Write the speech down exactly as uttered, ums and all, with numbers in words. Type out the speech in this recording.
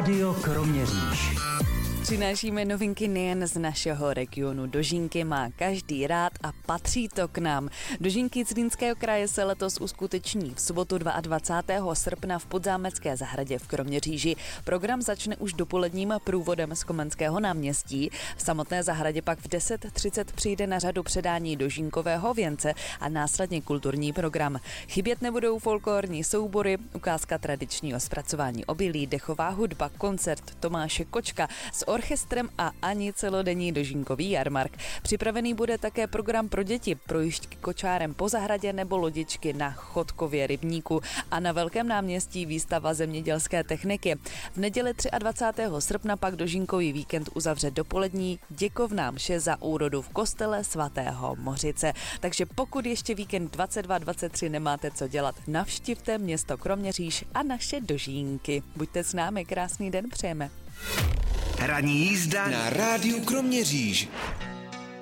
Rádio Kroměříž. Přinášíme novinky nejen z našeho regionu. Dožínky má každý rád a patří to k nám. Dožínky Zlínského kraje se letos uskuteční v sobotu dvacátého druhého srpna v Podzámecké zahradě v Kroměříži. Program začne už dopoledním průvodem z Komenského náměstí. V samotné zahradě pak v deset třicet přijde na řadu předání dožínkového věnce a následně kulturní program. Chybět nebudou folklorní soubory, ukázka tradičního zpracování obilí, dechová hudba, koncert Tomáše Kočka s orchestrem a ani celodenní dožínkový jarmark. Připravený bude také program pro děti, projížďky kočárem po zahradě nebo lodičky na Chodkově rybníku a na Velkém náměstí výstava zemědělské techniky. V neděli dvacátého třetího srpna pak dožínkový víkend uzavře dopolední děkovná mše za úrodu v kostele svatého Mořice. Takže pokud ještě víkend dvacet dva dvacet tři nemáte co dělat, navštivte město Kroměříž a naše dožínky. Buďte s námi, krásný den přejeme. Ranní jízda na Rádiu Kroměříž.